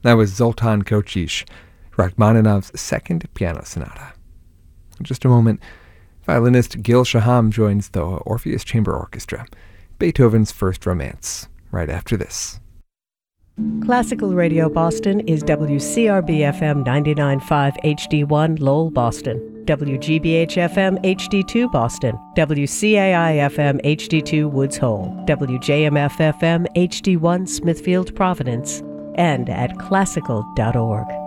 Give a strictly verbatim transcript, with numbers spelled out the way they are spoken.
That was Zoltan Kochish, Rachmaninoff's Second Piano Sonata. In just a moment, violinist Gil Shaham joins the Orpheus Chamber Orchestra, Beethoven's First Romance, right after this. Classical Radio Boston is W C R B F M ninety-nine point five H D one Lowell, Boston, W G B H F M H D two Boston, W C A I F M H D two Woods Hole, W J M F F M H D one Smithfield, Providence, and at classical dot org.